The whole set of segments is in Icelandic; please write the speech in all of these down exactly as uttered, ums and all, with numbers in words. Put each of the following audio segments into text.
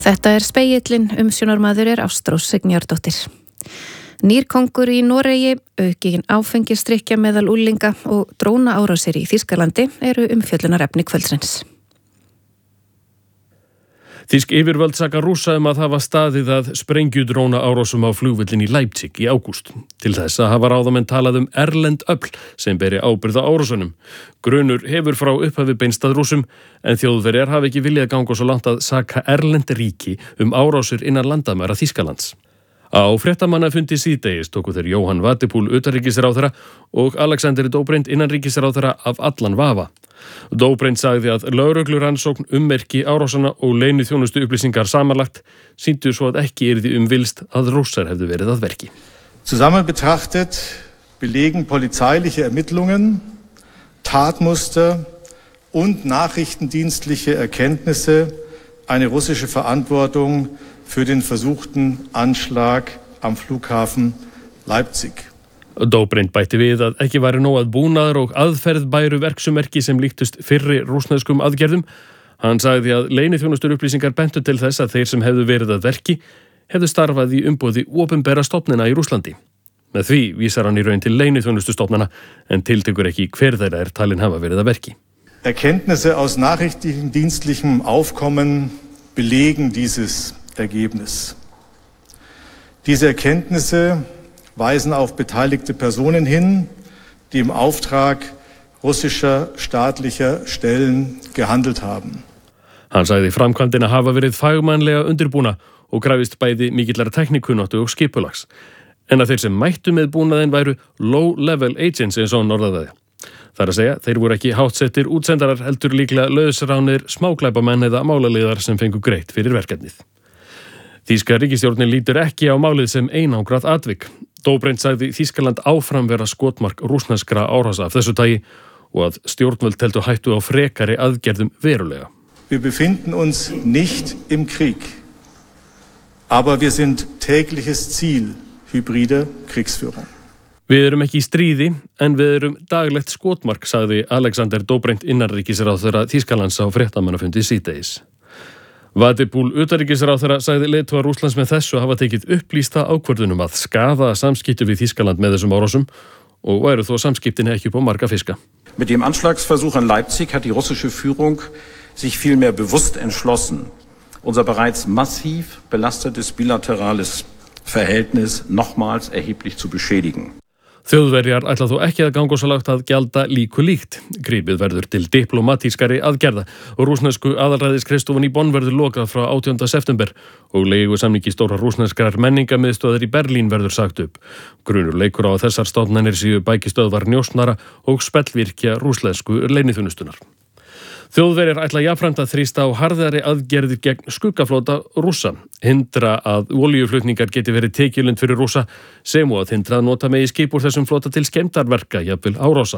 Þetta er Spegillinn, umsjónarmaður er Ástrós Signýjardóttir. Nýr kongur í Noregi, aukin áfengisdrykkja meðal unglinga og drónaárásir í Þýskalandi eru umfjöllunarefni kvöldsins. Þýsk yfirvöld saka Rússa um að hafa staðið að sprengjudrónaárásum á flugvöllin í Leipzig í ágúst. Til þess að hafa ráðamenn talað um erlend öfl sem beri ábyrgð á árásunum. Grunur hefur frá upphafi beinst að Rússum, en Þjóðverjar hafi ekki viljað ganga svo langt að saka erlend ríki um árásir innan landamæra Þýskalands. Á fréttamannafundi síðdegis tóku þeir Jóhann Wadepool utanríkisráðherra og Alexander Dobrindt innanríkisráðherra af allan vafa. Dobrindt sagði að lögreglurannsókn ummerki árásana og leyniþjónustu upplýsingar samanlagt sýndu svo að ekki yrði umvilst að Rússar hefðu verið að verki. Zusammen betrachtet belegen polizeiliche Ermittlungen, Tatmuster und nachrichtendienstliche Erkenntnisse eine russische Verantwortung für den versuchten Anschlag am Flughafen Leipzig. Dobrindt bætti við að ekki væri nóg að búnaður og aðferð bæru verksummerki sem líktust fyrri rússneskum aðgerðum. Hann sagði að leyniþjónustur upplýsingar bentu til þess að þeir sem hefðu verið að verki hefðu starfað í umboði opinbera stofnana í Rússlandi. Með því vísar hann í raun til leyniþjónustu stofnana en tiltekur ekki hver þeirra er talin hafa verið að verki. Erkenntnisse aus nachrichtendienstlichem Aufkommen belegen dieses Ergebnis. Diese Erkenntnisse weisen auf beteiligte Personen hin, die im Auftrag russischer staatlicher Stellen gehandelt haben. Hann sagði framkvæmdina hafa verið fagmannlega undirbúna og krafist bæði mikillar teknikkunnáttu og skipulags. En að þeir sem mættu með búnaðinn væru low-level agents eins og hann orðaði það. Það er að segja, þeir voru ekki hátsettir útsendarar heldur líklega lausránir smáglæpamenn eða málaliðar sem fengu greitt fyrir verkefnið. Þýska ríkisstjórnin lítur ekki á málið sem einangrað atvik. Dobrindt sagði Þýskaland áfram vera skotmark rússneskra árása af þessu tagi og að stjórnvöld teldu hættu á frekari aðgerðum verulega. Wir befinden uns nicht im Krieg, aber wir sind tägliches Ziel hybrider Kriegsführung. Við erum ekki í stríði, en við erum daglegt skotmark, sagði Alexander Dobrindt innanríkisráðherra Þýskalands á fréttamannafundi síðdegis. Wadepool utanríkisráðherra sagði leiðtogar Rússlands með þessu hafa tekið upplýsta ákvörðunum að skaða samskipti við Þýskaland með þessum árásum og væru þó samskiptin ekki upp á marga fiska. Mit dem Anschlagsversuch an Leipzig hat die russische Führung sich vielmehr bewusst entschlossen, unser bereits massiv belastetes bilaterales Verhältnis nochmals erheblich zu beschädigen. Þjóðverjar ætla þó ekki að ganga svo langt að gjalda líku líkt. Gripið verður til diplomatískari aðgerða og rússnesku aðalræðisskrifstofan í Bonn verður lokað frá átjánda september og leigusamningi stóra rússneskrar menningarmiðstöðvar í Berlín verður sagt upp. Grunur leikur á að þessar stofnanir séu bækistöðvar njósnara og spellvirkja rússnesku leyniþjónustunnar. Þjóðverjar ætla jafnframt að þrýsta á harðari aðgerðir gegn skuggaflota Rússa, hindra að olíuflutningar geti verið tekjulund fyrir Rússa sem og að hindra að nota megi skip úr þessum flota til skemmdarverka, jafnvel árása.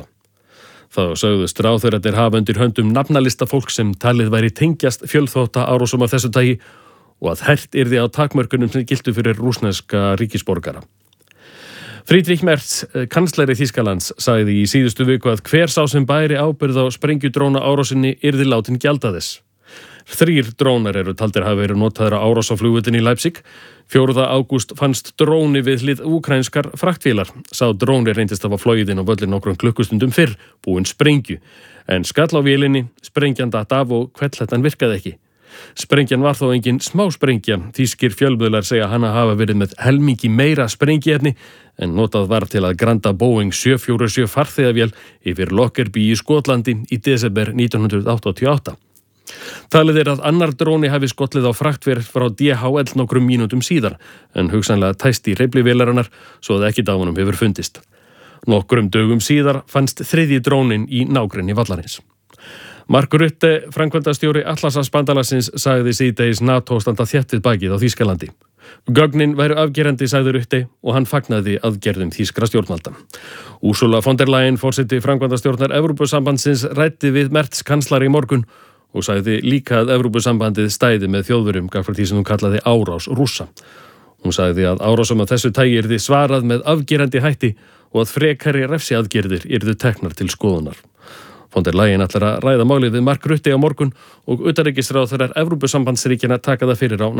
Þá sögðust ráðherrarnir hafa undir höndum nafnalista fólk sem talið væri tengjast fjölþótta árásum af þessu tagi og að hert yrði á takmörkunum sem giltu fyrir rússneska ríkisborgara. Friedrich Merz, kanslari Þýskalands, sagði í síðustu viku að hver sá sem bæri ábyrgð á sprengjudróna árásinni yrði látin gjalda þess. Þrír drónar eru taldir hafa verið notaðir á árás á flugvöllin í Leipzig. fjórða ágúst fannst dróni við hlið úkraínskar fraktvélar. Sá dróni reyndist hafa flogið inn á völlin nokkrum klukkustundum fyrr, búinn sprengju. En skall á vélinni, sprengjan datt af og hvellhettan virkaði ekki. Sprengjan var þó engin smá sprengja. Þýskir fjölmiðlar segja hana hafa verið með helmingi meira sprengiefni en notað var til að granda Boeing sjö fjögur sjö farþegavél yfir Lockerbie í Skotlandi í desember nítján hundruð áttatíu og átta. Talið er að annar dróni hafi skollið á fraktvél frá D H L nokkrum mínútum síðar en hugsanlega tæst í hreyflivélarinnar svo að ekki dáfunum hefur fundist. Nokkrum dögum síðar fannst þriðji drónin í nágrenni vallarins. Mark Rutte, framkvæmdastjóri Atlantshafsbandalagsins, sagði síðdegis NATO standa þétt við bakið á Þýskalandi. Gögnin væru afgerandi, sagði Rutte, og hann fagnaði aðgerðum þýskra stjórnvalda. Ursula von der Leyen, forseti framkvæmdastjórnar Evrópusambandsins, ræddi við Merz kanslari í morgun og sagði líka að Evrópusambandið stæði með Þjóðverjum gagnvart því sem hún kallaði árás Rússa. Hún sagði að árásum af þessu tagi yrði svarað með afgerandi hætti og að frekari refsiaðgerðir yrðu teknar til skoðunar. Von der Leyen ætlar að ræða málið við Mark Rutte á morgun og utanríkisráðherrar Evrópusambandsríkjanna taka það fyrir á